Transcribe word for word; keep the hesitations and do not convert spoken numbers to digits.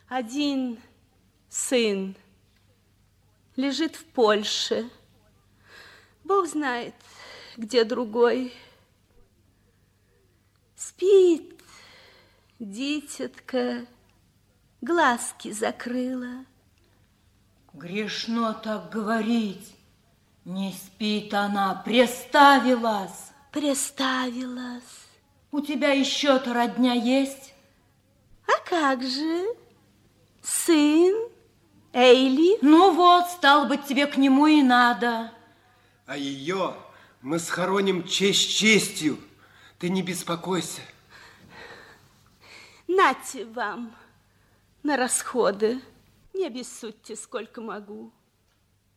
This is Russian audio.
Один сын лежит в Польше. Бог знает, где другой. Спит дитятка, глазки закрыла. Грешно так говорить. Не спит она, приставилась. Приставилась. У тебя еще-то родня есть? А как же? Сын Эйли? Ну вот, стало быть, тебе к нему и надо. А ее мы схороним честь честью. Ты не беспокойся. Нате вам на расходы. Не обессудьте, сколько могу.